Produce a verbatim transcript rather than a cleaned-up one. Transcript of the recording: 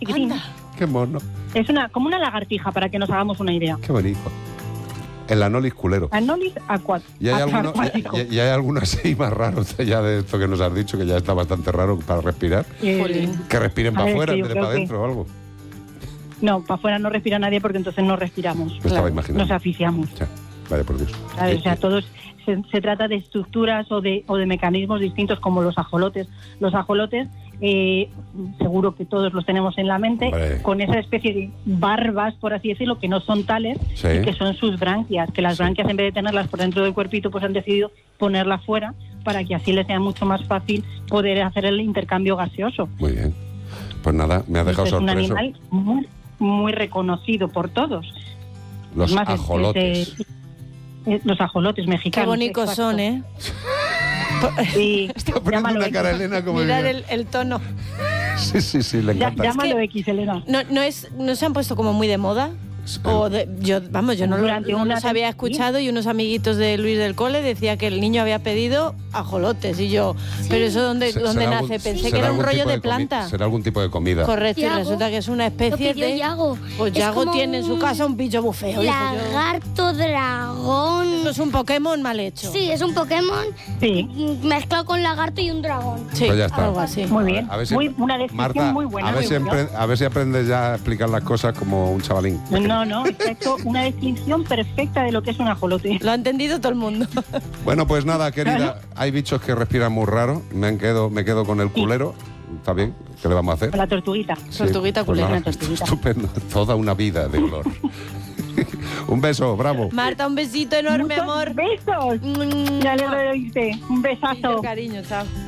chiquitín. Anda. Qué mono. Es una como una lagartija, para que nos hagamos una idea. Qué bonito. El anolis culero. Anolis acuático. Y hay, alguno, y, y hay alguno así más raro ya de esto que nos has dicho, que ya está bastante raro para respirar. Eh, Que respiren para ver, afuera sí, en yo vez de para creo que- adentro o algo. no, para afuera no respira nadie porque entonces no respiramos. Me estaba imaginando. Nos asfixiamos. Ya, vaya por Dios. ¿Sabes? Eh, O sea, eh, todos se, se trata de estructuras o de, o de mecanismos distintos como los ajolotes. Los ajolotes, eh, seguro que todos los tenemos en la mente, Hombre. con esa especie de barbas, por así decirlo, que no son tales, Sí. y que son sus branquias, que las Sí. branquias en vez de tenerlas por dentro del cuerpito, pues han decidido ponerlas fuera para que así les sea mucho más fácil poder hacer el intercambio gaseoso. Muy bien. Pues nada, me ha dejado es un sorpreso. animal muy, muy reconocido por todos. Los Más, es- ajolotes. es, eh, eh, los ajolotes Qué mexicanos. bonitos exacto. son, ¿eh? Sí, Está poniendo llámalo una X. cara Elena como... Mirad que- el, el tono. Sí, sí, sí, le Ya- encanta. llámalo que- X, Elena. ¿No, no, es, ¿No se han puesto como muy de moda? Sí. O de- yo, vamos, yo no, lo- Durante no una los había tem- escuchado y unos amiguitos de Luis del Cole decía que el niño había pedido ajolotes y yo, pero eso dónde, Se- dónde será nace, algún- pensé será que era un algún rollo tipo de comi- planta. Será algún tipo de comida. Correcto, y Yago. resulta que es una Lo especie pidió de... Yago. Pues Es Yago como tiene en su un casa un pillo bufeo, dijo yo. Lagarto dragón. Eso es un Pokémon mal hecho. Sí, es un Pokémon Sí, mezclado con lagarto y un dragón. Sí, Pues ya está. algo así. muy bien. A ver si- muy, una descripción Marta, muy buena. a, ver muy si buena. empre- a ver si aprendes ya a explicar las cosas como un chavalín. No, no, exacto. Una descripción perfecta de lo que es un ajolote. Lo ha entendido todo el mundo. Bueno, pues nada, querida, hay bichos que respiran muy raro. Me, han quedo, me quedo con el culero. Está bien, ¿qué le vamos a hacer? Con la tortuguita. Tortuguita pues culera. nada, Una tortuguita. Estupendo, toda una vida de olor. Un beso, bravo. Marta, un besito enorme, Muchos amor. besos. Mm. Me alegro de oírte. Un besazo. Cariño, chao.